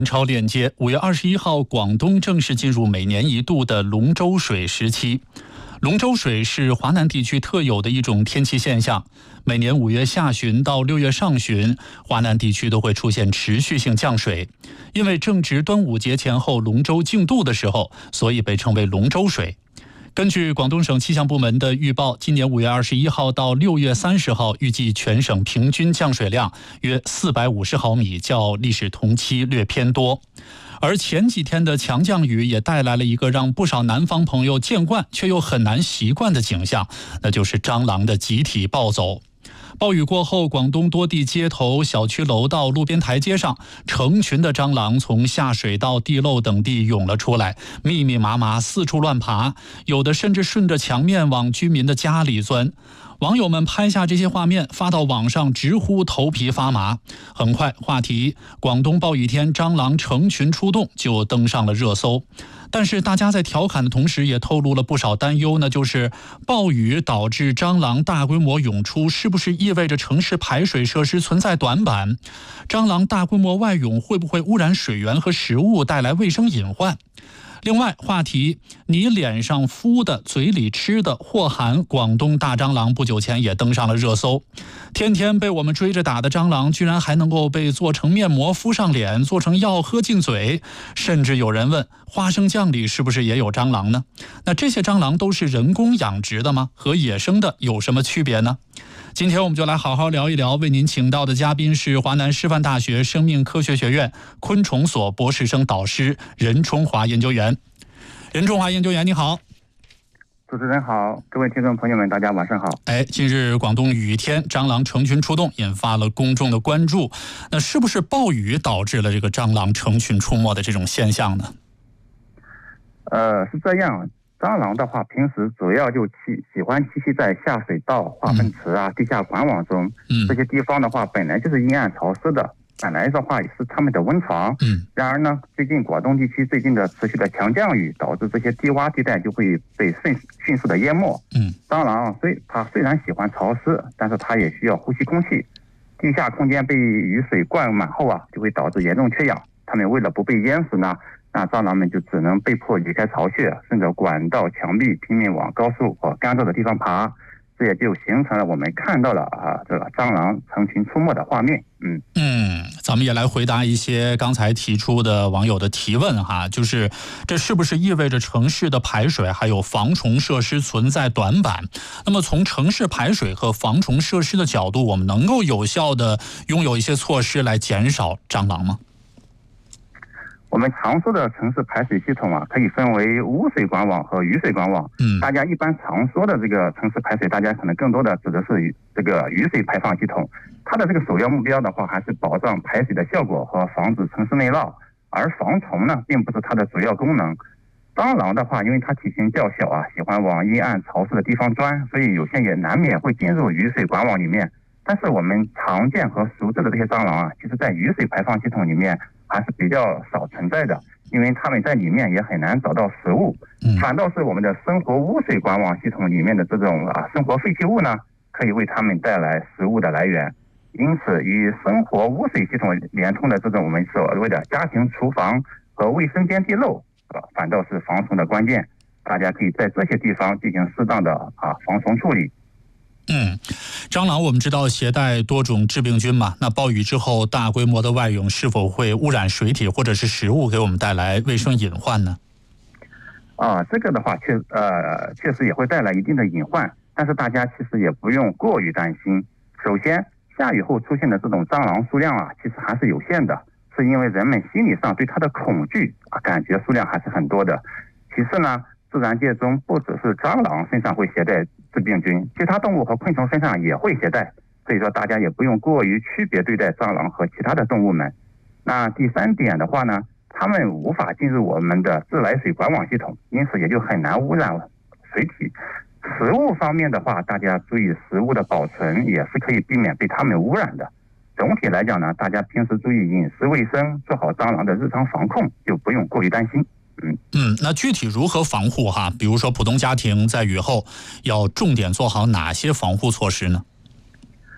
超链接，5月21号，广东正式进入每年一度的龙舟水时期。龙舟水是华南地区特有的一种天气现象，每年5月下旬到6月上旬，华南地区都会出现持续性降水。因为正值端午节前后龙舟竞渡的时候，所以被称为龙舟水。根据广东省气象部门的预报，今年5月21号到6月30号，预计全省平均降水量约450毫米，较历史同期略偏多。而前几天的强降雨也带来了一个让不少南方朋友见惯却又很难习惯的景象，那就是蟑螂的集体暴走。暴雨过后，广东多地街头、小区楼道、路边台阶上，成群的蟑螂从下水道、地漏等地涌了出来，密密麻麻四处乱爬，有的甚至顺着墙面往居民的家里钻。网友们拍下这些画面发到网上，直呼头皮发麻。很快，话题广东暴雨天蟑螂成群出动就登上了热搜。但是大家在调侃的同时也透露了不少担忧，那就是暴雨导致蟑螂大规模涌出，是不是意味着城市排水设施存在短板？蟑螂大规模外涌会不会污染水源和食物，带来卫生隐患？另外，话题你脸上敷的、嘴里吃的或含广东大蟑螂不久前也登上了热搜。天天被我们追着打的蟑螂，居然还能够被做成面膜敷上脸，做成药喝进嘴。甚至有人问，花生酱里是不是也有蟑螂呢？那这些蟑螂都是人工养殖的吗？和野生的有什么区别呢？今天我们就来好好聊一聊，为您请到的嘉宾是华南师范大学生命科学学院昆虫所博士生导师任冲华研究员。任冲华研究员，你好。 主持人好，各位听众朋友们，大家晚上好。 近日广东雨天，蟑螂成群出动，引发了公众的关注。那是不是暴雨导致了这个蟑螂成群出没的这种现象呢？ 是这样。蟑螂的话，平时主要就喜欢栖息在下水道、化粪池啊、地下管网中。这些地方的话，本来就是阴暗潮湿的，本来的话也是它们的温床。然而呢，最近广东地区最近的持续的强降雨，导致这些低洼地带就会被迅速的淹没。蟑螂它虽然喜欢潮湿，但是它也需要呼吸空气。地下空间被雨水灌满后啊，就会导致严重缺氧。它们为了不被淹死呢，那蟑螂们就只能被迫离开巢穴，顺着管道、墙壁拼命往高处或干燥的地方爬，这也就形成了我们看到了这个蟑螂成群出没的画面。 咱们也来回答一些刚才提出的网友的提问哈，就是这是不是意味着城市的排水还有防虫设施存在短板？那么从城市排水和防虫设施的角度，我们能够有效的拥有一些措施来减少蟑螂吗？ 我们常说的城市排水系统啊，可以分为污水管网和雨水管网。大家一般常说的这个城市排水，大家可能更多的指的是这个雨水排放系统。它的这个首要目标的话，还是保障排水的效果和防止城市内涝，而防虫呢，并不是它的主要功能。蟑螂的话，因为它体型较小啊，喜欢往阴暗潮湿的地方钻，所以有些也难免会进入雨水管网里面。但是我们常见和熟知的这些蟑螂啊，其实在雨水排放系统里面还是比较少存在的，因为它们在里面也很难找到食物。反倒是我们的生活污水管网系统里面的这种生活废弃物呢，可以为它们带来食物的来源。因此，与生活污水系统连通的这种我们所谓的家庭厨房和卫生间地漏，反倒是防虫的关键。大家可以在这些地方进行适当的防虫处理。 蟑螂我们知道携带多种致病菌嘛，那暴雨之后大规模的外涌是否会污染水体或者是食物，给我们带来卫生隐患呢？ 这个的话确实也会带来一定的隐患，但是大家其实也不用过于担心。首先，下雨后出现的这种蟑螂数量其实还是有限的，是因为人们心理上对它的恐惧感觉数量还是很多的。其次呢，自然界中不只是蟑螂身上会携带致病菌，其他动物和昆虫身上也会携带，所以说大家也不用过于区别对待蟑螂和其他的动物们。那第三点的话呢，它们无法进入我们的自来水管网系统，因此也就很难污染水体。食物方面的话，大家注意食物的保存，也是可以避免被它们污染的。总体来讲呢，大家平时注意饮食卫生，做好蟑螂的日常防控，就不用过于担心。 那具体如何防护哈？比如说普通家庭在雨后要重点做好哪些防护措施呢？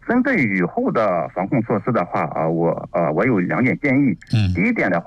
针对雨后的防控措施的话我有2点建议。第一点的话